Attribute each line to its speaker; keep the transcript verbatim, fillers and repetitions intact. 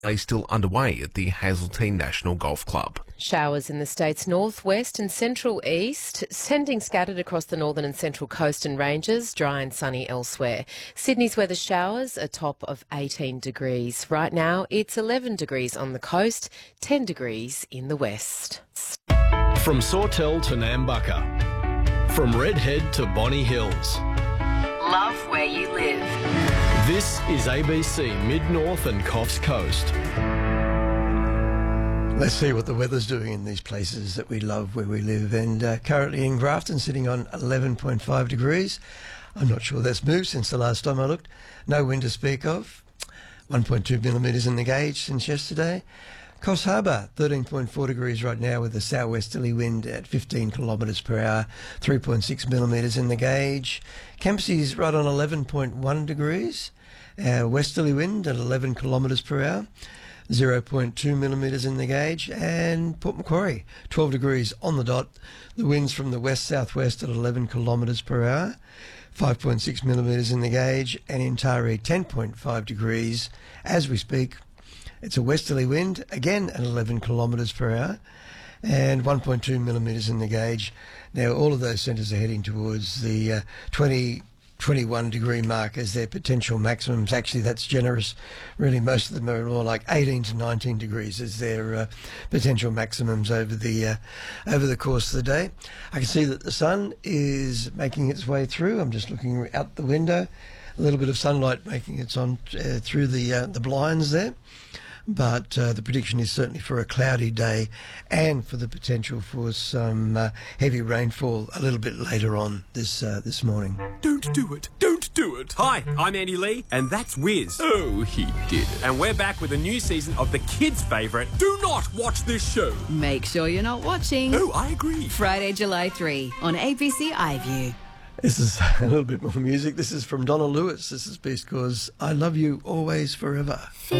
Speaker 1: is still underway at the Hazeltine National Golf Club.
Speaker 2: Showers in the state's northwest and central east, sending scattered across the northern and central coast and ranges, dry and sunny elsewhere. Sydney's weather showers, a top of eighteen degrees. Right now, it's eleven degrees on the coast, ten degrees in the west.
Speaker 3: From Sawtell to Nambucca, from Redhead to Bonny Hills.
Speaker 2: Love where you live.
Speaker 3: This is A B C Mid-North and Coffs Coast.
Speaker 4: Let's see what the weather's doing in these places that we love where we live. And uh, currently in Grafton, sitting on eleven point five degrees. I'm not sure that's moved since the last time I looked. No wind to speak of. one point two millimetres in the gauge since yesterday. Coffs Harbour, thirteen point four degrees right now with a southwesterly wind at fifteen kilometres per hour, three point six millimetres in the gauge. Kempsey's right on eleven point one degrees, uh, westerly wind at eleven kilometres per hour, zero point two millimetres in the gauge. And Port Macquarie, twelve degrees on the dot, the winds from the west-southwest at eleven kilometres per hour, five point six millimetres in the gauge. And in Taree, ten point five degrees as we speak. It's a westerly wind, again at eleven kilometres per hour, and one point two millimetres in the gauge. Now, all of those centres are heading towards the uh, twenty, twenty-one degree mark as their potential maximums. Actually, that's generous. Really, most of them are more like eighteen to nineteen degrees as their uh, potential maximums over the uh, over the course of the day. I can see that the sun is making its way through. I'm just looking out the window. A little bit of sunlight making its on uh, through the uh, the blinds there. But uh, the prediction is certainly for a cloudy day and for the potential for some uh, heavy rainfall a little bit later on this uh, this morning.
Speaker 5: Don't do it. Don't do it. Hi, I'm Andy Lee, and that's Wiz.
Speaker 6: Oh, he did it.
Speaker 5: And we're back with a new season of the kids' favourite, Do Not Watch This Show.
Speaker 7: Make sure you're not watching.
Speaker 5: Oh, I agree.
Speaker 7: Friday, July third on A B C iView.
Speaker 4: This is a little bit more music. This is from Donna Lewis. This is Beast Cause I Love You Always Forever.